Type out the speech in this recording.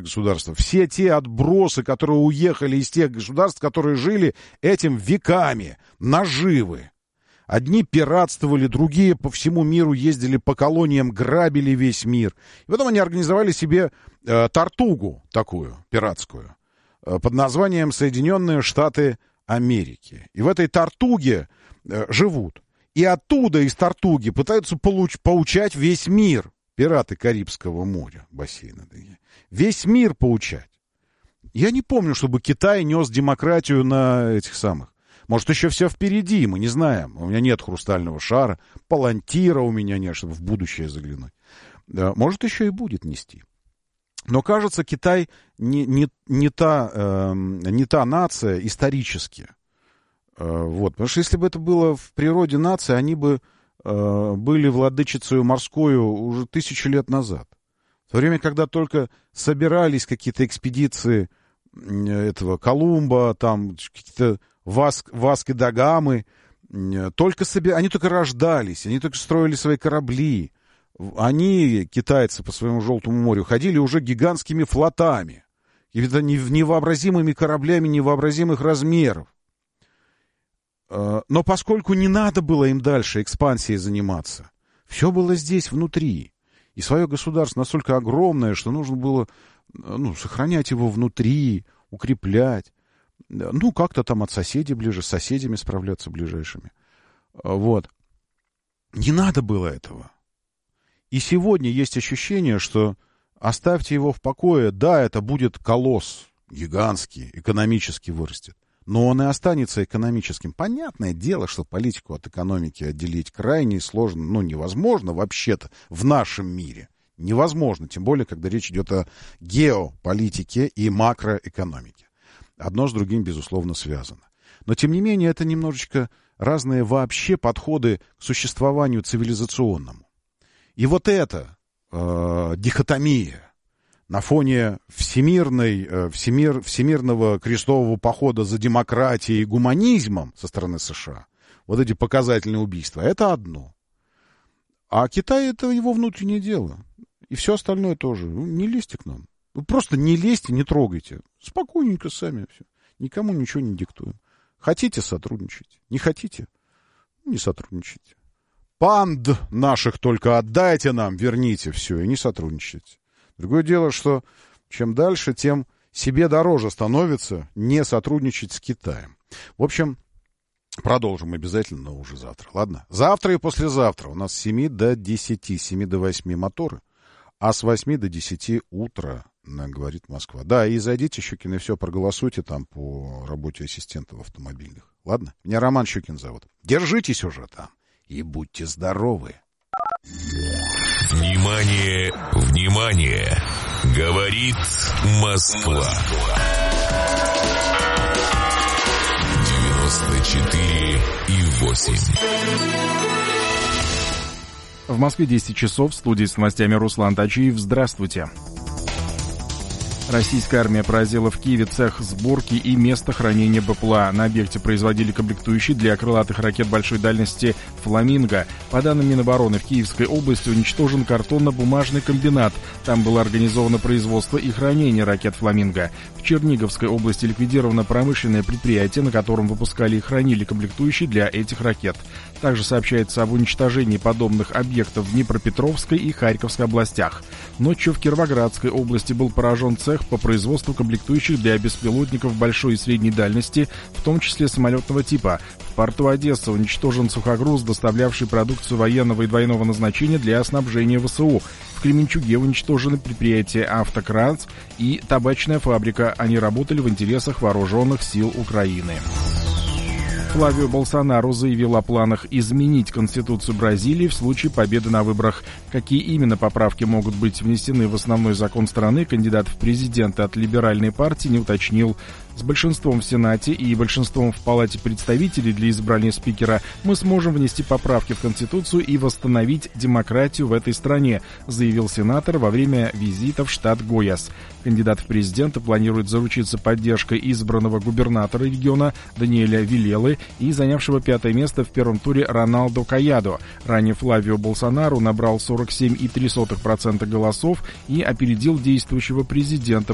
государства, все те отбросы, которые уехали из тех государств, которые жили этим веками, наживы. Одни пиратствовали, другие по всему миру ездили по колониям, грабили весь мир. И потом они организовали себе тартугу такую, пиратскую, под названием Соединенные Штаты Америки. И в этой тартуге живут. И оттуда, из тартуги, пытаются поучать весь мир. Пираты Карибского моря, бассейна. Весь мир поучать. Я не помню, чтобы Китай нес демократию на этих самых. Может, еще все впереди, мы не знаем. У меня нет хрустального шара, палантира у меня нет, чтобы в будущее заглянуть. Да, может, еще и будет нести. Но, кажется, Китай не та нация исторически. Вот. Потому что если бы это было в природе нации, они бы были владычицей морскою уже 1000 лет назад. В то время, когда только собирались какие-то экспедиции этого Колумба, там какие-то Васко да Гамы, они только рождались, они только строили свои корабли. Они, китайцы, по своему Желтому морю ходили уже гигантскими флотами, невообразимыми кораблями невообразимых размеров. Но поскольку не надо было им дальше экспансией заниматься, все было здесь, внутри. И свое государство настолько огромное, что нужно было сохранять его внутри, укреплять. Как-то там от соседей ближе, с соседями справляться ближайшими. Вот. Не надо было этого. И сегодня есть ощущение, что оставьте его в покое. Да, это будет колосс гигантский, экономически вырастет. Но он и останется экономическим. Понятное дело, что политику от экономики отделить крайне сложно, невозможно вообще-то в нашем мире. Невозможно, тем более, когда речь идет о геополитике и макроэкономике. Одно с другим, безусловно, связано. Но, тем не менее, это немножечко разные вообще подходы к существованию цивилизационному. И вот эта дихотомия на фоне всемирного крестового похода за демократией и гуманизмом со стороны США, вот эти показательные убийства, это одно. А Китай — это его внутреннее дело. И все остальное тоже. Не лезьте к нам. Вы просто не лезьте, не трогайте. Спокойненько сами все. Никому ничего не диктуем. Хотите — сотрудничайте. Не хотите — не сотрудничайте. Панд наших только отдайте нам, верните все, и не сотрудничайте. Другое дело, что чем дальше, тем себе дороже становится не сотрудничать с Китаем. В общем, продолжим обязательно, но уже завтра. Ладно? Завтра и послезавтра у нас с 7 до 10, 7 до 8 моторы, а с 8 до 10 утра, говорит Москва. Да, и зайдите, Щукин, и все, проголосуйте там по работе ассистентов автомобильных. Ладно? Меня Роман Щукин зовут. Держитесь уже там и будьте здоровы. Внимание, внимание! Говорит Москва. 94,8. В Москве 10 часов. В студии с новостями Руслан Тачиев. Здравствуйте. Российская армия поразила в Киеве цех сборки и место хранения БПЛА. На объекте производили комплектующие для крылатых ракет большой дальности «Фламинго». По данным Минобороны, в Киевской области уничтожен картонно-бумажный комбинат. Там было организовано производство и хранение ракет «Фламинго». В Черниговской области ликвидировано промышленное предприятие, на котором выпускали и хранили комплектующие для этих ракет. Также сообщается об уничтожении подобных объектов в Днепропетровской и Харьковской областях. Ночью в Кировоградской области был поражен цех по производству комплектующих для беспилотников большой и средней дальности, в том числе самолетного типа. В порту Одессы уничтожен сухогруз, доставлявший продукцию военного и двойного назначения для снабжения ВСУ. В Кременчуге уничтожены предприятия «Автокранц» и табачная фабрика. Они работали в интересах вооруженных сил Украины. Флавио Болсонару заявил о планах изменить Конституцию Бразилии в случае победы на выборах. Какие именно поправки могут быть внесены в основной закон страны, кандидат в президенты от либеральной партии не уточнил. С большинством в Сенате и большинством в Палате представителей для избрания спикера мы сможем внести поправки в Конституцию и восстановить демократию в этой стране, заявил сенатор во время визита в штат Гойас. Кандидат в президенты планирует заручиться поддержкой избранного губернатора региона Даниэля Вилелы и занявшего 5-е место в первом туре Роналдо Каядо. Ранее Флавио Болсонару набрал 47,3% голосов и опередил действующего президента